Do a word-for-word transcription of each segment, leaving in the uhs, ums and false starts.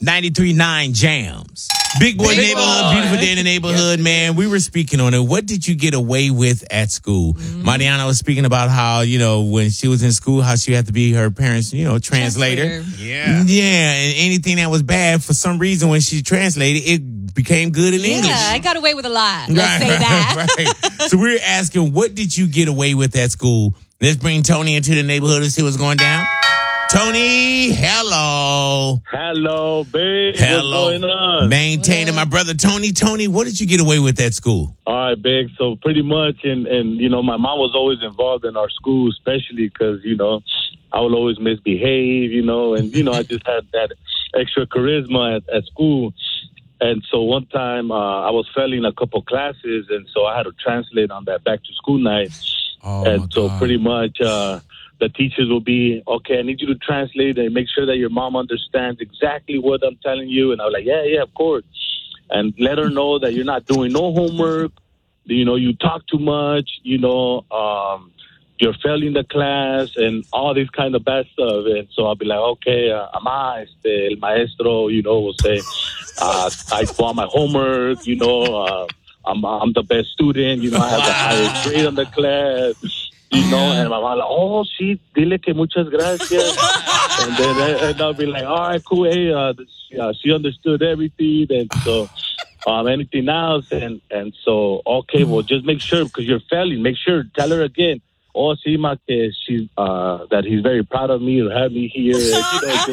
ninety-three point nine Jams. Big Boy Big Neighborhood, Boy. beautiful day in the neighborhood, man. We were speaking on it. What did you get away with at school? Mm-hmm. Mariana was speaking about how, you know, when she was in school, how she had to be her parents, you know, translator. translator. Yeah. Yeah, and anything that was bad, for some reason, when she translated, it became good in yeah, English. Yeah, I got away with a lot. Let's right, say that. Right. So we're asking, what did you get away with at school? Let's bring Tony into the neighborhood and see what's going down. Tony, hello. Hello, babe. Hello. What's going on? Maintaining my brother Tony. Tony, what did you get away with at school? All right, big. So pretty much, and, and you know, my mom was always involved in our school, especially because, you know, I would always misbehave, you know, and, you know, I just had that extra charisma at, at school. And so one time uh, I was failing a couple classes, and so I had to translate on that back to school night. Oh, and so God. pretty much uh, the teachers will be, okay, I need you to translate and make sure that your mom understands exactly what I'm telling you. And I was like, yeah, yeah, of course. And let her know that you're not doing no homework. You know, you talk too much, you know, um, you're failing the class and all this kind of bad stuff. And so I'll be like, okay, uh, ama, este, el maestro, you know, will say, uh, I want my homework, you know, uh, I'm, I'm the best student, you know, I have the highest grade on the class, you know, and my mom like, oh, sí, dile que muchas gracias. And then and I'll be like, all right, cool, hey, uh, uh, she understood everything, and so um, anything else, and, and so, okay, well, just make sure, because you're failing, make sure, tell her again. Oh, sí, ma, que she's, uh, that he's very proud of me to have me here. And, you know,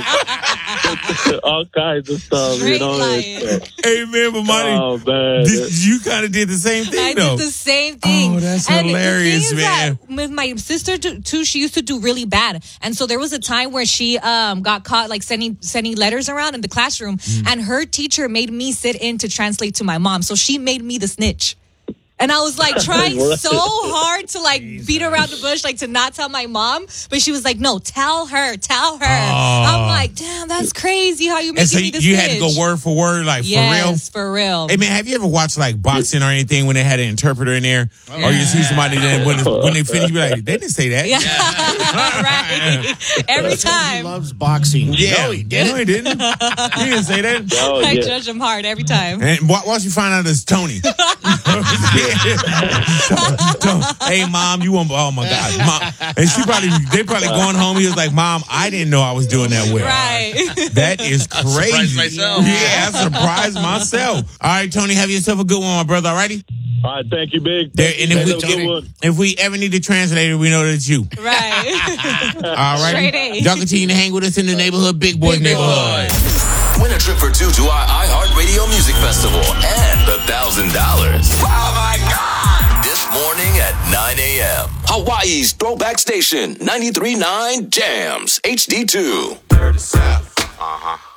just, all kinds of stuff, Straight you know. lying. Hey, man, but Monty, oh, man. did, you kind of did the same thing, I though. did the same thing. Oh, that's and hilarious, the thing is man. that with my sister, too, she used to do really bad. And so there was a time where she um, got caught, like, sending sending letters around in the classroom. Mm. And her teacher made me sit in to translate to my mom. So she made me the snitch. And I was like trying so hard to like Jesus. beat around the bush, like to not tell my mom. But she was like, no, tell her, tell her. Oh. I'm like, damn, that's crazy how you make so me the you snitch. had to go word for word, like yes, for real? for real. Hey, man, have you ever watched like boxing or anything when they had an interpreter in there? Yeah. Or you see somebody that when, when they finish, you be like, they didn't say that. Yeah, right. Every time. He loves boxing. Yeah. No, he didn't. No, he didn't. He didn't say that. Oh, I yeah. judge him hard every time. And once you find out it's Tony. Hey, Mom, you want, oh my God, Mom. And she probably, they probably going home. He was like, Mom, I didn't know I was doing that well. Right. That is crazy. I surprised myself. Yeah, I surprised myself. All right, Tony, have yourself a good one, my brother. All righty? All right, thank you, big. There, and if we, Have a good one. if we ever need a translator, we know that it's you. Right. All right. Straight A. Y'all continue to hang with us in the neighborhood, Big Boys Big Neighborhood. Win a trip for two to our iHeartRadio Music Festival and a thousand dollars. Oh my God! This morning at nine a.m. Hawaii's Throwback Station, ninety-three point nine Jams, H D two. Dirty South. Uh huh.